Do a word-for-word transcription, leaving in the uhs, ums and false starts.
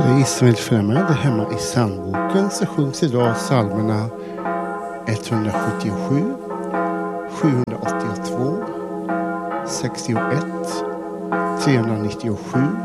är Ismail Främmande hemma i Sandboken, så sjungs idag psalmerna etthundrasjuttiosju, sjuhundraåttiotvå, sextioett, trehundranittiosju